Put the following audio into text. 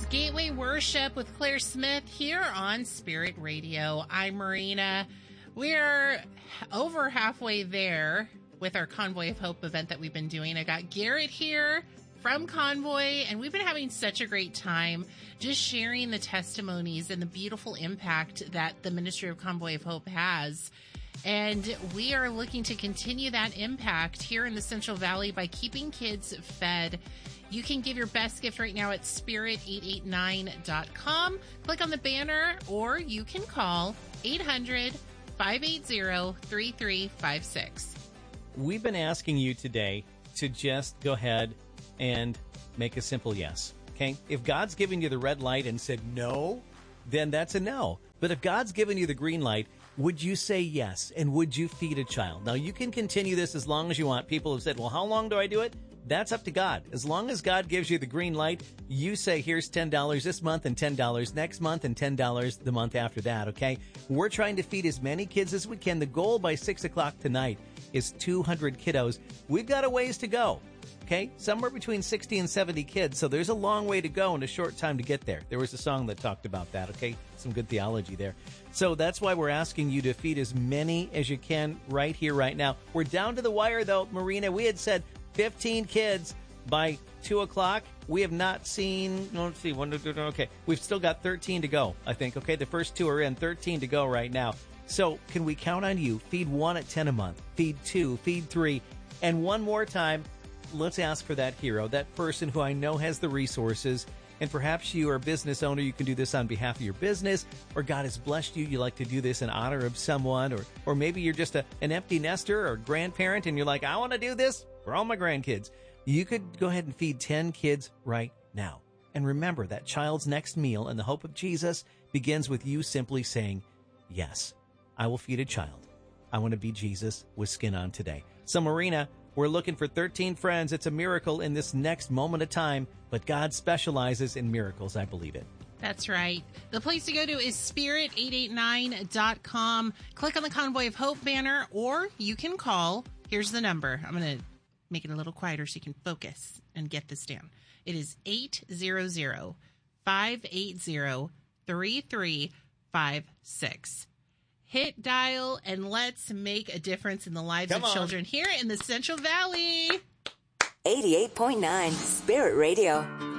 is Gateway Worship with Claire Smith here on Spirit Radio. I'm Marina. We're over halfway there with our Convoy of Hope event that we've been doing. I got Garrett here from Convoy, and we've been having such a great time just sharing the testimonies and the beautiful impact that the Ministry of Convoy of Hope has. And we are looking to continue that impact here in the Central Valley by keeping kids fed. You can give your best gift right now at spirit889.com. Click on the banner, or you can call 800-580-3356. We've been asking you today to just go ahead and make a simple yes. Okay? If God's given you the red light and said no, then that's a no. But if God's given you the green light, would you say yes? And would you feed a child? Now, you can continue this as long as you want. People have said, well, how long do I do it? That's up to God. As long as God gives you the green light, you say, here's $10 this month and $10 next month and $10 the month after that, okay? We're trying to feed as many kids as we can. The goal by 6 o'clock tonight is 200 kiddos. We've got a ways to go, okay? Somewhere between 60 and 70 kids, so there's a long way to go and a short time to get there. There was a song that talked about that, okay? Some good theology there. So that's why we're asking you to feed as many as you can right here, right now. We're down to the wire, though, Marina. We had said 15 kids by 2 o'clock. We have not seen, let's see, okay. We've still got 13 to go, I think. Okay, the first 2 are in, 13 to go right now. So can we count on you? Feed 1 at 10 a month, feed 2, feed 3. And one more time, let's ask for that hero, that person who I know has the resources. And perhaps you are a business owner. You can do this on behalf of your business, or God has blessed you. You like to do this in honor of someone, or maybe you're just an empty nester or grandparent, and you're like, I want to do this for all my grandkids. You could go ahead and feed 10 kids right now. And remember, that child's next meal and the hope of Jesus begins with you simply saying, yes, I will feed a child. I want to be Jesus with skin on today. So, Marina, we're looking for 13 friends. It's a miracle in this next moment of time, but God specializes in miracles. I believe it. That's right. The place to go to is spirit889.com. Click on the Convoy of Hope banner, or you can call. Here's the number. I'm going to make it a little quieter so you can focus and get this down. It is 800-580-3356. Hit dial and let's make a difference in the lives of children here in the Central Valley. 88.9 Spirit Radio.